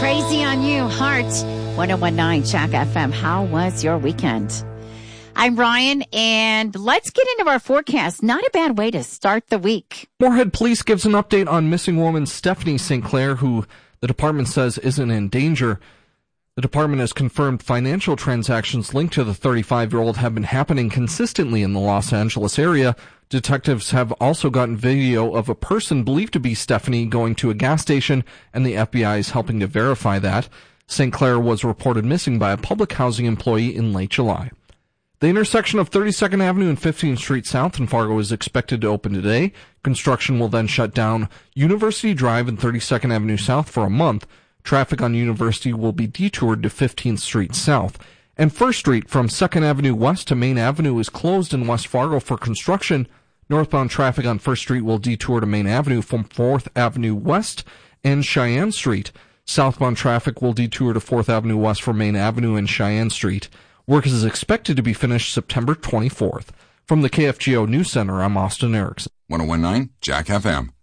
Crazy on You, Heart. 1019 Jack FM. How was your weekend? I'm Ryan, and let's get into our forecast. Not a bad way to start the week. Moorhead Police gives an update on missing woman Stephanie St. Clair, who the department says isn't in danger. The department has confirmed financial transactions linked to the 35-year-old have been happening consistently in the Los Angeles area. Detectives have also gotten video of a person believed to be Stephanie going to a gas station, and the FBI is helping to verify that. St. Clair was reported missing by a public housing employee in late July. The intersection of 32nd Avenue and 15th Street South in Fargo is expected to open today. Construction will then shut down University Drive and 32nd Avenue South for a month. Traffic on University will be detoured to 15th Street South. And 1st Street from 2nd Avenue West to Main Avenue is closed in West Fargo for construction. Northbound traffic on 1st Street will detour to Main Avenue from 4th Avenue West and Cheyenne Street. Southbound traffic will detour to 4th Avenue West from Main Avenue and Cheyenne Street. Work is expected to be finished September 24th. From the KFGO News Center, I'm Austin Erickson. 1019 Jack FM.